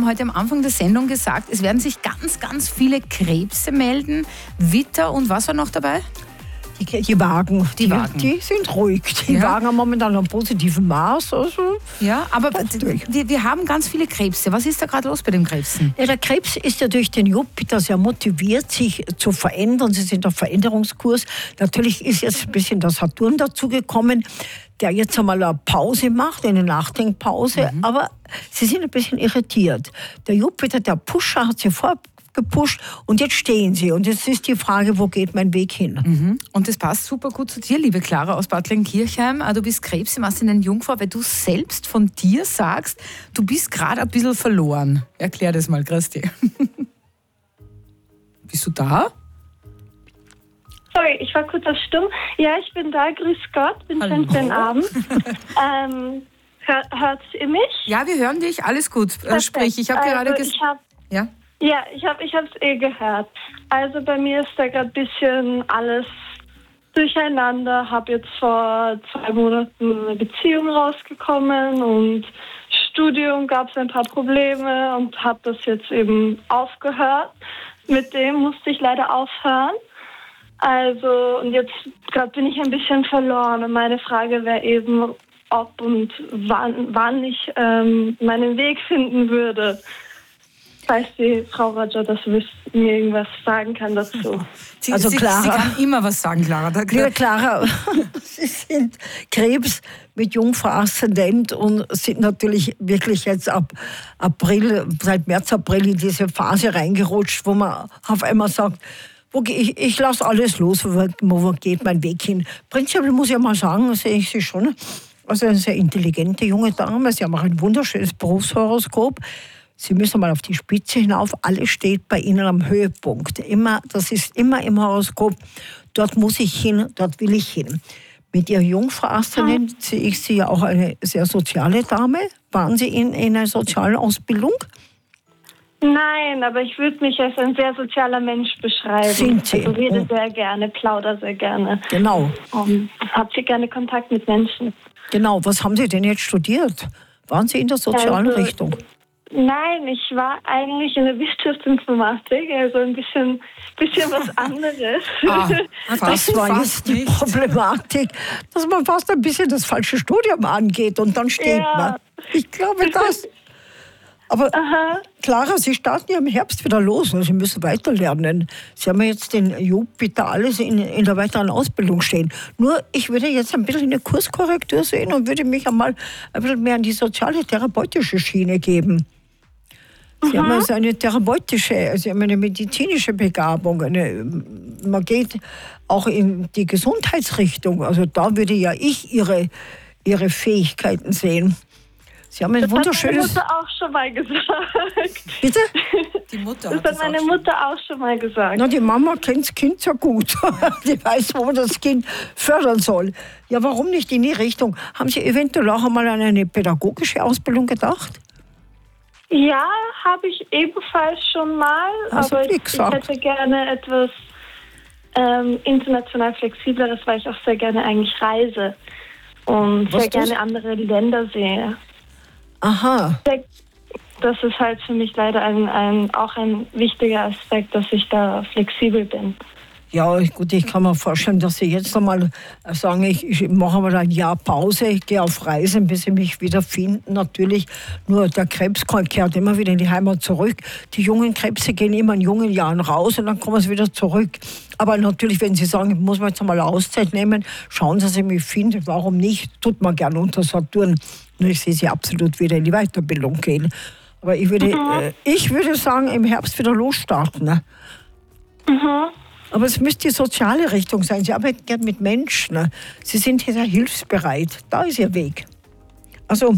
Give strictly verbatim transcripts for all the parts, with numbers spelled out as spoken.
haben heute am Anfang der Sendung gesagt, es werden sich ganz, ganz viele Krebse melden. Witter und was war noch dabei? Die, die Wagen, die, Die Wagen. die sind ruhig. Die Ja. Wagen haben momentan einen positiven Maß. Also Ja, aber Passt d- durch. die, wir haben ganz viele Krebse. Was ist da gerade los bei den Krebsen? ja, der Krebs ist ja durch den Jupiter sehr motiviert, sich zu verändern. Sie sind auf Veränderungskurs. Natürlich ist jetzt ein bisschen der Saturn dazugekommen, der jetzt einmal eine Pause macht, eine Nachdenkpause. Mhm. Aber sie sind ein bisschen irritiert. Der Jupiter, der Pusher, hat sie vorgepusht und jetzt stehen sie. Und jetzt ist die Frage, wo geht mein Weg hin? Mhm. Und das passt super gut zu dir, liebe Clara aus Bad Kirchheim. Du bist Krebs im Aszendent Jungfrau, weil du selbst von dir sagst, du bist gerade ein bisschen verloren. Erklär das mal, Christi. Bist du da? Sorry, ich war kurz auf stumm. Ja, ich bin da, grüß Gott, bin Hallo. schon den Abend. ähm, hör, hört ihr mich? Ja, wir hören dich. Alles gut. Äh, Perfekt. sprich, ich habe gerade also, gesagt. ich hab, Ja? Ja, ich habe ich hab's eh gehört. Also bei mir ist da gerade ein bisschen alles durcheinander. Habe jetzt vor zwei Monaten eine Beziehung rausgekommen und Studium gab es ein paar Probleme und habe das jetzt eben aufgehört. Mit dem musste ich leider aufhören. Also, und jetzt gerade bin ich ein bisschen verloren. Und meine Frage wäre eben, ob und wann, wann ich ähm, meinen Weg finden würde. Falls die Frau Roger das wüs- mir irgendwas sagen kann dazu. Sie, Also sie, Clara. sie kann immer was sagen, Clara. Da, Liebe Clara, Sie sind Krebs mit Jungfrau Aszendent und sind natürlich wirklich jetzt ab April, seit März, April in diese Phase reingerutscht, wo man auf einmal sagt, wo geh ich, ich lasse alles los, wo, wo geht mein Weg hin. Prinzipiell muss ich mal sagen, sehe ich Sie schon, also eine sehr intelligente junge Dame, Sie haben auch ein wunderschönes Berufshoroskop. Sie müssen mal auf die Spitze hinauf. Alles steht bei Ihnen am Höhepunkt. Immer, das ist immer im Horoskop. Dort muss ich hin, dort will ich hin. Mit Ihrer Jungfrau Aszendent sehe ich Sie ja auch eine sehr soziale Dame. Waren Sie in, in einer sozialen Ausbildung? Nein, aber ich würde mich als ein sehr sozialer Mensch beschreiben. Sind Sie? Also rede Oh. sehr gerne, plauder sehr gerne. Genau, Und hab viel gerne Kontakt mit Menschen. genau. Was haben Sie denn jetzt studiert? Waren Sie in der sozialen Also, Richtung? Nein, ich war eigentlich in der Wirtschaftsinformatik, also ein bisschen, bisschen was anderes. Ah, Das fast, war fast jetzt die nicht. Problematik, dass man fast ein bisschen das falsche Studium angeht und dann steht Ja. man. Ich glaube das. Aber Aha. Clara, Sie starten ja im Herbst wieder los, also Sie müssen weiterlernen. Sie haben ja jetzt den Jupiter alles in, in der weiteren Ausbildung stehen. Nur, ich würde jetzt ein bisschen eine Kurskorrektur sehen und würde mich einmal ein bisschen mehr an die soziale, therapeutische Schiene geben. Sie haben also eine therapeutische, Sie haben eine medizinische Begabung. Eine, man geht auch in die Gesundheitsrichtung. Also da würde ja ich Ihre, Ihre Fähigkeiten sehen. Sie haben ein Das hat meine wunderschönes... Mutter auch schon mal gesagt. Bitte? Die Mutter Das hat hat das meine auch schon. Mutter auch schon mal gesagt. Na, die Mama kennt das Kind so gut. Die weiß, wo man das Kind fördern soll. Ja, warum nicht in die Richtung? Haben Sie eventuell auch einmal an eine pädagogische Ausbildung gedacht? Ja, habe ich ebenfalls schon mal, Also, aber wie ich, ich gesagt. hätte gerne etwas ähm, international flexibleres, weil ich auch sehr gerne eigentlich reise und Was sehr das? gerne andere Länder sehe. Aha. Das ist halt für mich leider ein, ein, auch ein wichtiger Aspekt, dass ich da flexibel bin. Ja, gut, ich kann mir vorstellen, dass Sie jetzt einmal sagen, ich, ich mache mal ein Jahr Pause, ich gehe auf Reisen, bis Sie mich wiederfinden. Natürlich, nur der Krebs kehrt immer wieder in die Heimat zurück. Die jungen Krebse gehen immer in jungen Jahren raus und dann kommen sie wieder zurück. Aber natürlich, wenn Sie sagen, ich muss mir jetzt einmal Auszeit nehmen, schauen Sie, dass ich mich finde. Warum nicht? Tut man gern unter Saturn. Nur ich sehe Sie absolut wieder in die Weiterbildung gehen. Aber ich würde, äh, ich würde sagen, im Herbst wieder losstarten. Ne? Mhm. Aber es müsste die soziale Richtung sein. Sie arbeiten gern mit Menschen. Ne? Sie sind sehr hilfsbereit. Da ist Ihr Weg. Also,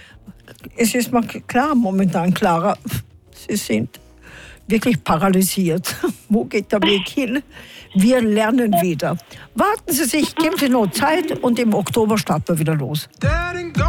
es ist mal klar, momentan klarer, Sie sind wirklich paralysiert. Wo geht der Weg hin? Wir lernen wieder. Warten Sie sich, geben Sie noch Zeit und im Oktober starten wir wieder los.